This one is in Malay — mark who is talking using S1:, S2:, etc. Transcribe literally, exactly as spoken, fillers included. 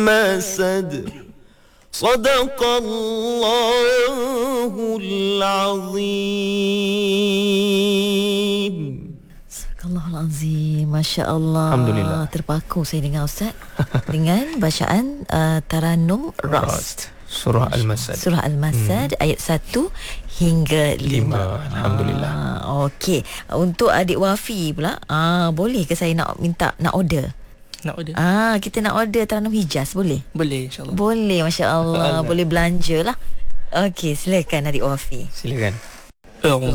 S1: مسد صدق الله العظيم.
S2: Astagfirullahalazim. Masya Allah.
S3: Alhamdulillah.
S2: Terpaku saya dengan Ustaz dengan bacaan uh, Taranum Rast.
S3: Surah Al-Masad.
S2: Surah Al-Masad hmm. ayat satu hingga lima.
S3: Alhamdulillah.
S2: Ah, okey. Untuk adik Wafi pula, ah boleh ke saya nak minta nak order?
S4: Nak order?
S2: Ah, kita nak order Taranum Hijaz, boleh?
S4: Boleh, insya-Allah.
S2: Boleh, masya-Allah. Boleh belanja lah. Okey, silakan adik Wafi.
S3: Silakan.
S4: Oh.